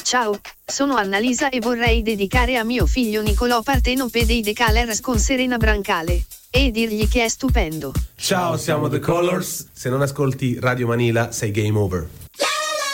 Ciao, sono Annalisa e vorrei dedicare a mio figlio Nicolò Partenope dei The Colors con Serena Brancale e dirgli che è stupendo. Ciao, siamo The Colors. Se non ascolti Radio Manila sei game over.